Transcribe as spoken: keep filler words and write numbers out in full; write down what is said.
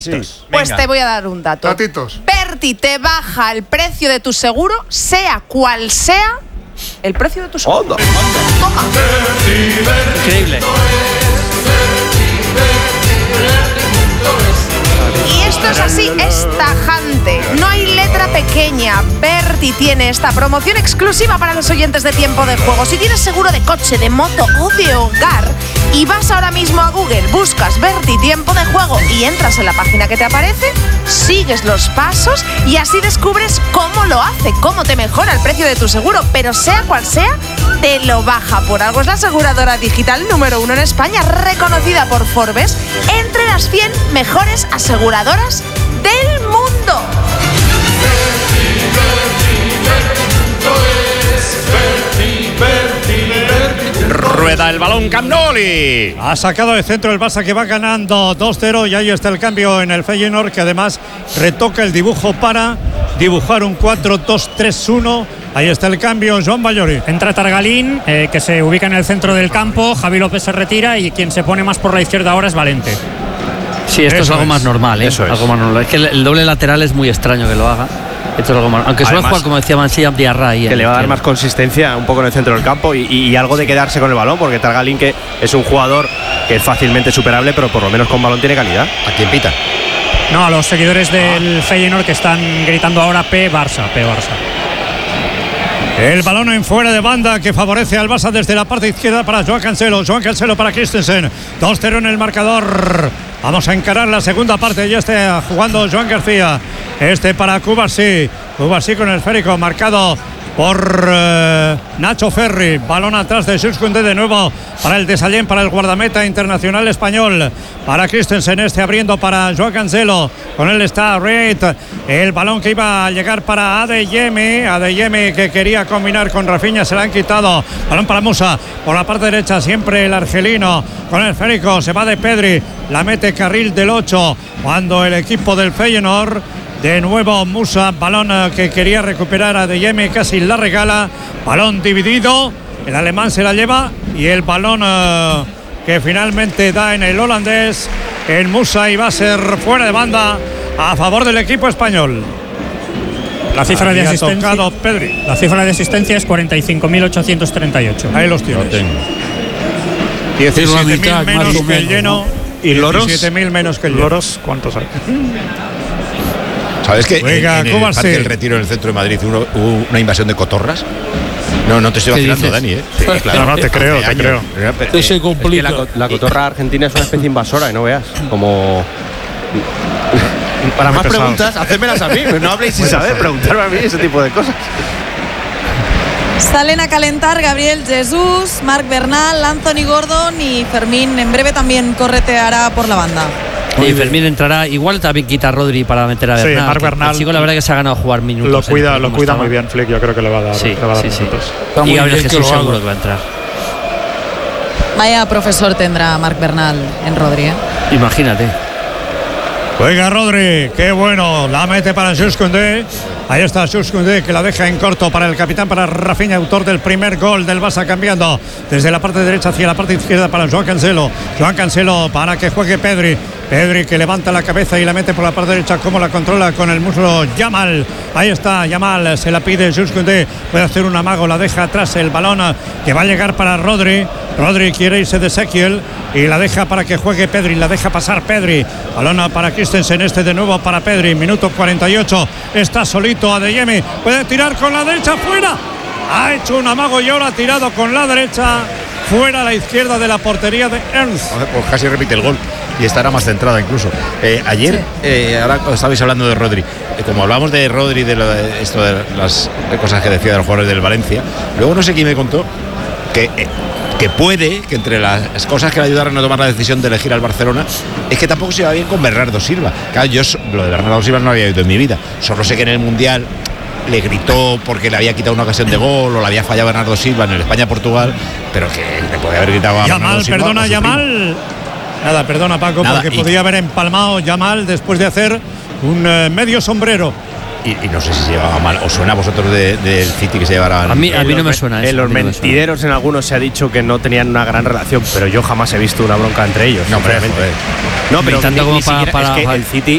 Sí. Pues Venga. te voy a dar un dato. Datitos. Berti te baja el precio de tu seguro, sea cual sea el precio de tu seguro. Onda. Toma. Increíble. Y esto es así, es tajante. No hay letra pequeña. Berti tiene esta promoción exclusiva para los oyentes de Tiempo de Juego. Si tienes seguro de coche, de moto o de hogar y vas ahora mismo a Google, buscas Berti Tiempo de Juego y entras en la página que te aparece, sigues los pasos y así descubres cómo lo hace, cómo te mejora el precio de tu seguro. Pero sea cual sea, te lo baja. Por algo es la aseguradora digital número uno en España, reconocida por Forbes entre las cien mejores aseguradoras del mundo. Rueda el balón Camp Nou. Ha sacado de centro el Barça, que va ganando dos cero, y ahí está el cambio en el Feyenoord, que además retoca el dibujo para dibujar un cuatro dos tres uno. Ahí está el cambio, Joan Vallori. Entra Targalín, eh, que se ubica en el centro del campo. Javi López se retira y quien se pone más por la izquierda ahora es Valente. Sí, esto Eso es algo es. más normal, ¿eh? Eso es. Algo más normal. Es que el, el doble lateral es muy extraño que lo haga. Esto es algo más. Aunque suele Además, jugar, como decía Mansilla, Diarra ahí. que le va a dar más consistencia un poco en el centro del campo y, y, y algo de quedarse con el balón, porque Targalín, que es un jugador que es fácilmente superable, pero por lo menos con balón tiene calidad. ¿A quién pita? No, a los seguidores del Feyenoord, que están gritando ahora P Barça, P Barça. El balón en fuera de banda que favorece al Barça desde la parte izquierda para Joan Cancelo. Joan Cancelo para Christensen. dos cero en el marcador. Vamos a encarar la segunda parte. Ya está jugando Joan García. Este para Cubarsí. Cubarsí con el esférico marcado por eh, Nacho Ferri. Balón atrás de Jules Koundé de nuevo para el Desallén, para el guardameta internacional español. Para Christensen, este abriendo para Joan Cancelo. Con él está Reid. El balón que iba a llegar para Adeyemi. Adeyemi, que quería combinar con Rafinha, se la han quitado. Balón para Musa. Por la parte derecha siempre el argelino. Con el esférico se va de Pedri. La mete carril del ocho. Cuando el equipo del Feyenoord, de nuevo Musa, balón que quería recuperar a Adeyemi, casi la regala. Balón dividido, el alemán se la lleva y el balón uh, que finalmente da en el holandés, en Musa, y va a ser fuera de banda a favor del equipo español. La cifra de Había asistencia, tocado Pedri. la cifra de asistencia es cuarenta y cinco mil ochocientos treinta y ocho. Ahí los tienes. diecisiete diecisiete mil menos que el lleno. ¿Y loros? diecisiete mil menos que el lleno. ¿Loros cuántos hay? ¿Sabes que Venga, en, en ¿cómo el Parque así? del Retiro, en el centro de Madrid, hubo, hubo una invasión de cotorras? No, no te estoy ¿Qué vacilando, dices? Dani, ¿eh? Sí, claro. No, no, te creo, Hace te años. creo. Pero, pero, Es que la, co- la cotorra argentina es una especie invasora, y no veas. Como. Para Muy más pesado. preguntas, hacérmelas a mí. No habléis sin Muy saber, pesado. preguntarme a mí ese tipo de cosas. Salen a calentar Gabriel Jesús, Marc Bernal, Anthony Gordon y Fermín. En breve también correteará por la banda. Y Fermín entrará. Igual también quita a Rodri para meter a Sí, Bernal. Marc que Bernal el chico, la verdad, que se ha ganado jugar minutos. Lo en cuida, el lo cómo cuida estaba. muy bien Flick, yo creo que le va a dar, Sí, le va a dar sí, sí. minutos. Y Gabriel Jesús seguro que va a entrar. Vaya profesor tendrá Marc Bernal en Rodri, ¿eh? Imagínate. Venga, Rodri, qué bueno, la mete para Jules Koundé. Ahí está Jules Koundé, que la deja en corto para el capitán, para Rafinha, autor del primer gol del Barça, cambiando desde la parte derecha hacia la parte izquierda para Joan Cancelo. Joan Cancelo para que juegue Pedri. Pedri, que levanta la cabeza y la mete por la parte derecha, como la controla con el muslo Yamal. Ahí está Yamal, se la pide Jules Koundé, puede hacer un amago, la deja atrás el balón que va a llegar para Rodri. Rodri quiere irse de Ezequiel y la deja para que juegue Pedri, la deja pasar Pedri. Balón para Christensen, este de nuevo para Pedri, minuto cuarenta y ocho, está solito Adeyemi, puede tirar con la derecha, fuera. Ha hecho un amago y ahora ha tirado con la derecha, fuera a la izquierda de la portería de Ernst. Pues casi repite el gol y estará más centrada incluso. Eh, ayer, Sí. eh, ahora estabais hablando de Rodri, eh, como hablamos de Rodri, de, lo de esto de las de cosas que decía de los jugadores del Valencia, luego no sé quién me contó que, eh, que puede, que entre las cosas que le ayudaron a tomar la decisión de elegir al Barcelona, es que tampoco se iba bien con Bernardo Silva. Claro, yo so- lo de Bernardo Silva no lo había oído en mi vida, solo sé que en el Mundial le gritó porque le había quitado una ocasión de gol o le había fallado Bernardo Silva en el España-Portugal, pero que le podía haber gritado a Bernardo Yamal, Silva, perdona a su primo. Yamal. Nada, perdona Paco, Nada, porque y- podía haber empalmado Yamal después de hacer un eh, medio sombrero. y, y no sé si se llevaba mal. ¿Os suena a vosotros del de, de City que se llevaran? A mí, a mí En no los me suena En eso. los a mí no me suena. mentideros, en algunos se ha dicho que no tenían una gran relación, pero yo jamás he visto una bronca entre ellos. No, hombre, sinceramente. joder. No, pero Ni tanto ni- como ni para- siquiera- para- es que el City